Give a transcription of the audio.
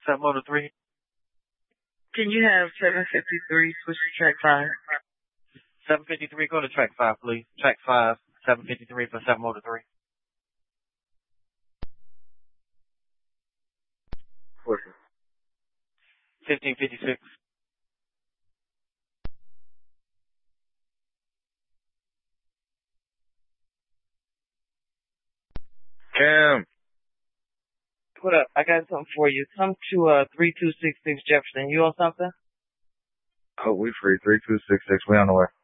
Motor 3. Can you have 753 switch to track 5? 753, go to track 5, please. Track 5, 753 for 7 Motor 3. What's it? 1556. Cam. What up? I got something for you. Come to 3266 Jefferson. You on something? Oh, we free. 3266. We on the way.